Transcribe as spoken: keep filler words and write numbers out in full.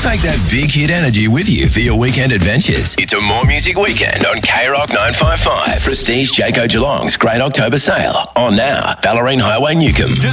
Take that big hit energy with you for your weekend adventures. It's a More Music Weekend on K Rock nine fifty-five. Prestige Jayco Geelong's Great October Sale. On now, Ballerine Highway, Newcomb.